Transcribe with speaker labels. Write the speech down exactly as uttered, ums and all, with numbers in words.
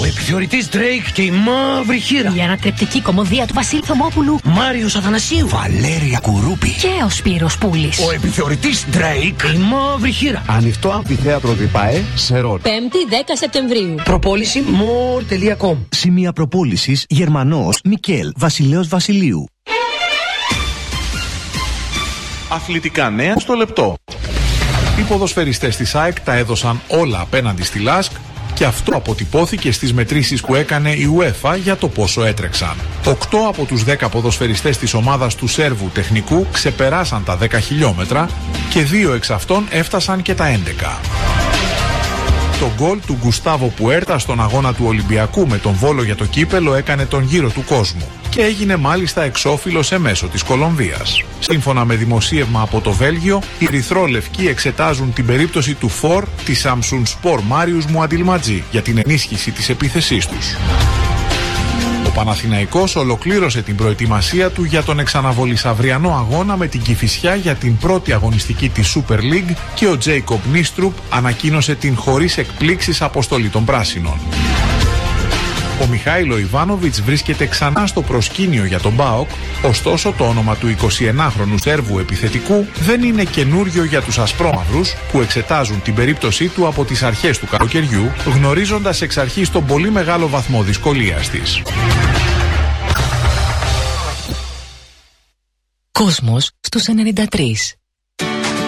Speaker 1: επιθεωρητής Drake και η μαύρη χείρα.
Speaker 2: Η ανατρεπτική κωμωδία του Βασίλη Θωμόπουλου.
Speaker 1: Μάριος Αθανασίου.
Speaker 3: Βαλέρια Κουρούπη.
Speaker 2: Και ο Σπύρος Πούλης.
Speaker 1: Ο επιθεωρητής Drake, η μαύρη χείρα.
Speaker 4: Ανοιχτό αμφιθέατρο Διπάε σε ρόλο.
Speaker 2: Πέμπτη δέκα Σεπτεμβρίου.
Speaker 1: Προπόληση more τελεία com.
Speaker 3: Σημεία προπόλησης Γερμανός Μικέλ Βασιλέος Βασιλείου.
Speaker 5: Αθλητικά νέα στο λεπτό. Οι ποδοσφαιριστές της ΑΕΚ τα έδωσαν όλα απέναντι στη ΛΑΣΚ και αυτό αποτυπώθηκε στις μετρήσεις που έκανε η UEFA για το πόσο έτρεξαν. Οκτώ από τους δέκα ποδοσφαιριστές της ομάδας του Σέρβου τεχνικού ξεπεράσαν τα δέκα χιλιόμετρα και δύο εξ αυτών έφτασαν και τα έντεκα. Το γκολ του Γκουστάβο Πουέρτα στον αγώνα του Ολυμπιακού με τον Βόλο για το κύπελο έκανε τον γύρο του κόσμου και έγινε μάλιστα εξώφυλλος εμέσω της Κολομβίας. Σύμφωνα με δημοσίευμα από το Βέλγιο, οι ερυθρόλευκοι εξετάζουν την περίπτωση του φορ της Samsung Sport Μάριους Μουαντιλματζή για την ενίσχυση της επίθεσής τους. Ο Παναθηναϊκός ολοκλήρωσε την προετοιμασία του για τον εξαναβολισαυριανό αγώνα με την Κηφισιά για την πρώτη αγωνιστική της Super League και ο Τζέικοπ Νίστρουπ ανακοίνωσε την χωρίς εκπλήξεις αποστολή των Πράσινων. Ο Μιχάηλο Ιβάνοβιτς βρίσκεται ξανά στο προσκήνιο για τον ΠΑΟΚ, ωστόσο το όνομα του εικοσιενάχρονου Σέρβου επιθετικού δεν είναι καινούριο για τους ασπρόμαυρους που εξετάζουν την περίπτωσή του από τις αρχές του καλοκαιριού, γνωρίζοντας εξ αρχής τον πολύ μεγάλο βαθμό δυσκολίας της.
Speaker 2: Κόσμος στους ενενήντα τρία.